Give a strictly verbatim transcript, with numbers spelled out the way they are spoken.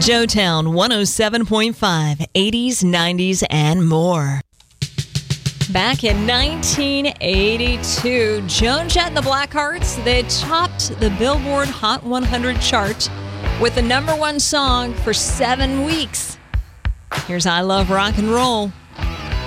Joetown one oh seven point five, eighties, nineties, and more. Back in nineteen eighty-two, Joan Jett and the Blackhearts, they topped the Billboard Hot one hundred chart with the number one song for seven weeks. Here's I Love Rock and Roll.